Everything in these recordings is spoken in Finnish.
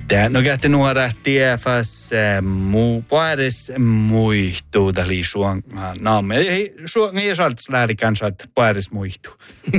No kähti nuora tiefas puedes muihtuu täli suon naamme. Ei suon ei salts läärikän saat puedes muihtuu.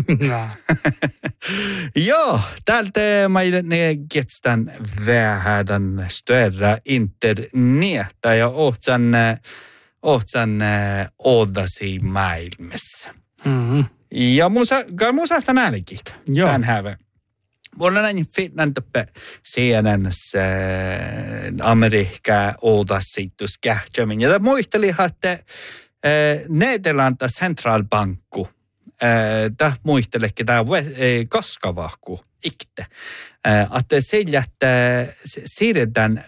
Joo, täältä meille kestän vähädän större interneta ja ohtsan odasi maailmassa. Ja mun saattaa nälkitä. Tän hävä. Mulla näin fitnan töppe CNN:ssä Amerikka oodasittus kähtsämin. Ja muistelin, että Nederlanda centralbankku, tämä muistelekin tämä kaskavahku ikte, että sillä, että siirretään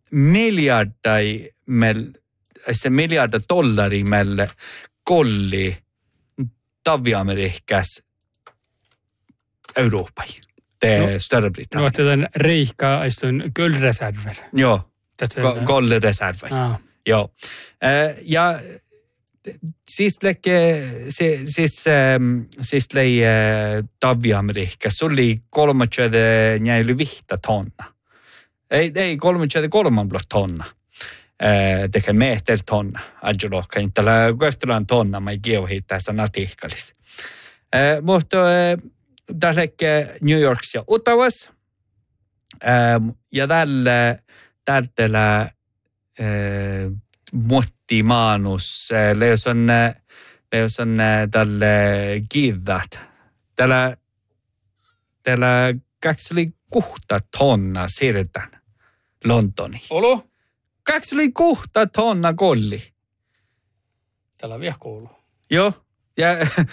miljarda dollari meille kolli tavi-Amerikkas Euroopan. Större Britannia. Det var den rika guldreserver. Joo, guldreserver. Joo. Ja siis tavi-Amerikkas oli 34 tonna. Ei 33 tonna. Tekee meter tonna. Adjulokka. Tällä kohtellaan tonna, mä ei geohit tässä natihkalista. Mutta tässä New Yorkissa ja Ottawas. Ja tällä muottimaanus, leos on tälle kiidat. Tällä 26 tonna siirretään Lontoniin. Olo? 26 tonna kolli. Tällä vielä kuuluu. Joo, ja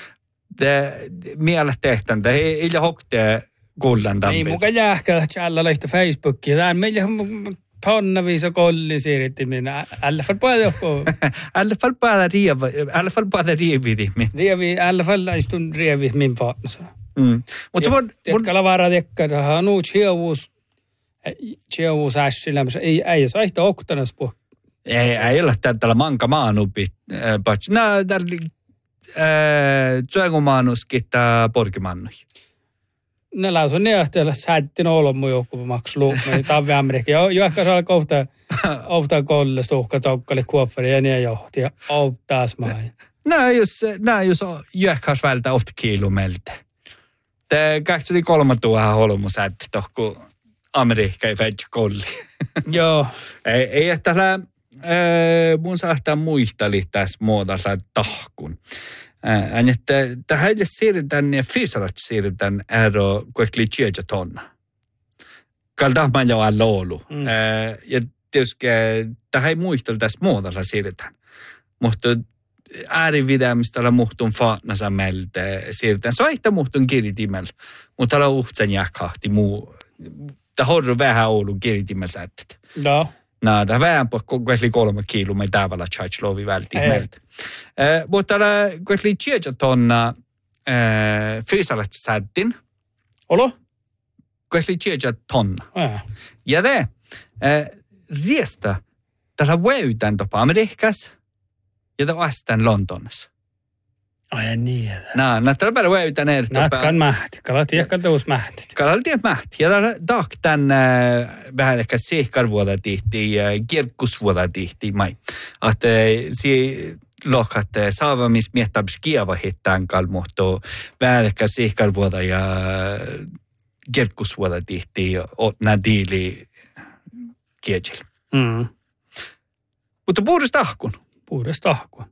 miele tehtän, ei hokte kullan tampin. Niin, mukaan jäähkä täällä lehti Facebookia. Tämä on meillä tonna viisa kolli siirretti minä. Alla fall bara joku. Alla fall bara rievidi min. Alla fall istun rievi min partner. Mutta tiedätkö lavara tiedätkö, hän on chiavuus ässillämässä. Ei se aihto oktanas puh. Ei ole tällä manka maanupi. No, tällä työkumaanus kittää porkimannui. Ne lausun ne johtajalla säättin olemu joku makslu. Tavi Amerikka. Jo ehkä saa kohta kollesta uhka toukkali kuoffari ja ne johti. Ja taas maa. Nää jos johkas vältä ofta kilomeltä. Te 23 000 olemu säätti tohku Amerikka ei väitsi kolli. Joo. Ei tällä mun saattaa muistali tässä muodossa tahkun. Että tähän ei siirretään ja fyysisesti siirretään ero kuitenkin liian tonna. Kaltaa mä jo alla ollut. Ja tietysti tähän ei muistella tässä muodossa siirretään. Mutta äärividämistä tällä muhtun faatnasa meiltä siirretään. Se on ehkä muhtun kirjitimellä. Mutta tällä uhtsan jäkahti muu. Tämä horro vähän ollut kirjitimellä sättet. Joo. No, tämä vähän kuitenkin 3 kiloa, me tavalla charge-lovi vältiin meiltä. Mutta täällä kuitenkin 10 tonna fyysisesti sättin. Olo? Kuitenkin 10 tonna. Ja det resta täällä väytän topa Amerikassa ja tämä vastaan Lontonassa. Ai niin. No, täällä bara väytän eri topa. Natkan mähti, kalat jäkkän tuus mähti. Kalat jäkkän mähti. Ja täällä tämän vähän ehkä siihkarvuoda tihti ja kirkkusvuoda tihti mai. Että si lokat saavamis miettabs kieva hittään kalmuhto vähän ehkä siihkarvuoda ja kirkkusvuoda tihti otna diili kiejil. Mutta puhdasta tahkun.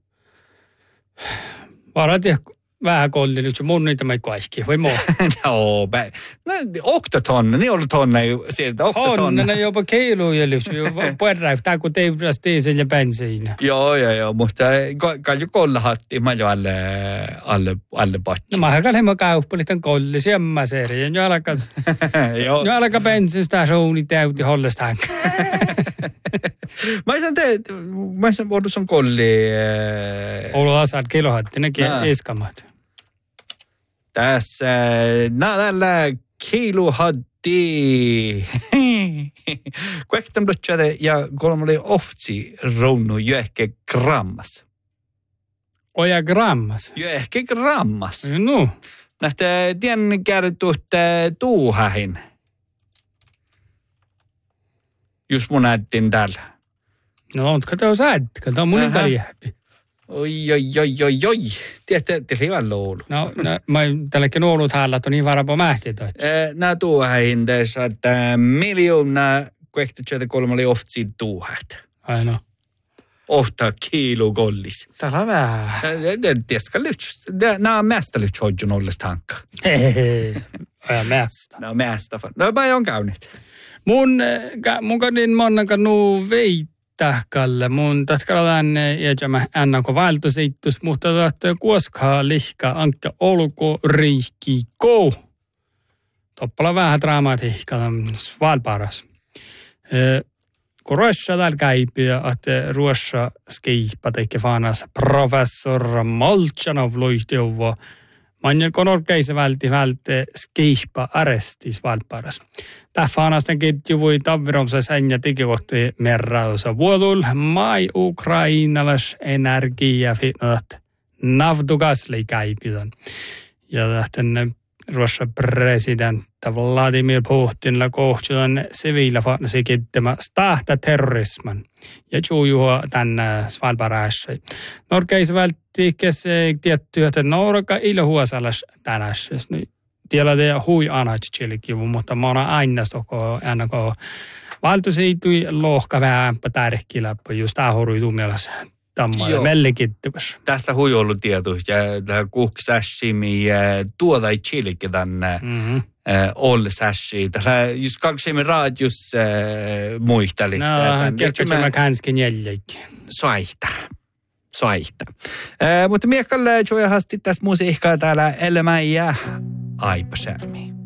Varat vähän kolli, nyt mun niitä ei kaikki, vai muu? No, oktatonna, niin ollut tonna sieltä, oktatonna. Tonna, jopa kiiluja, puhutaan, kun teivräs diesel ja bensiina. Joo, mutta kalju kollahatti, mä jo alle patsi. No mä hakan hemmo kauppalitan kolli, siemmä serien, jo alkaa bensinstä suuni täytti hollestaan. Mä sen vuodus on kolli. Olo asad kilohatti, nekin iskamat. Tässä näillä kilohatti. Kuektan blotchade ja kolmalle oftsi rounu jo ehkä grammas. Oja grammas? Jo ehkä grammas. No. Nähtä tien kertut tuuhahin. Just mun äittin täällä. No, onko te osa äittikö? Tämä on mun ikäliähpi. Oi. Tiedätte hyvän luulu. No, mä tälläkin ollut täällä, että on niin varapa mähtiä. Nää tuohäin tässä, että 1,23 oli oftsid tuohät. Ai no. Ofta kilo gollis. Täällä on vähän. Tiedätkö, nää on mästä nyt hodjun olles tankka. Hei. Mästä. No mästä. No mä oon käynyt. Mun kadin monnakaan nuu veittähkälle. Mun tatkalaan jäjämä ennakko valtoseitus, mutta kuoskaa lihka anka olko riikki kou. Toppala vähän dramatiikkaa Svalbaras. Kun Ruossa täällä käypiä, että Ruossa skeipa teikä vaanas professor Molchanov loihtiuva. Manjel konorkeise vältti skeipa aresti Svalbaras. Tämä faanasten ketju voi taviromsa sänjä tikikohti merrausa vuodul mai ukrainalas energia fitnat navdugasli käypitän. Ja tähtän Ruossa presidentti Vladimir Putinilla kohtuun siviilifaatnasi kittämä stahta terrorisman ja juujua tänne Svalbarassa. Norkeis välttiikäs tiettyä, että Norka ilhuasalas tänässä. Tiellä teidän hui anatsiilikivu, mutta mä oon aina stoko ennakko valtuusiitui lohka vähän tärkkiläppä just ahorui mielessä. Tästä hui ollut tieto, ja kuhkisässimi tuoda ei chilikin tänne ollesässi. Tässä just kaksimme raadius muistelit. No, kertoisi mä känskin jäljekin. Soihta. Mutta miekkalle joihasti tässä musiikkaa täällä elämä ja aipasämi.